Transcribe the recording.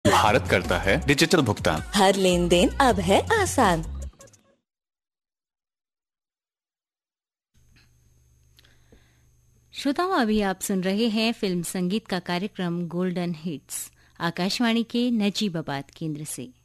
भारत करता है डिजिटल भुगतान। हर लेन देन अब है आसान। श्रोताओं, अभी आप सुन रहे हैं फिल्म संगीत का कार्यक्रम गोल्डन हिट्स, आकाशवाणी के नजीबाबाद केंद्र से।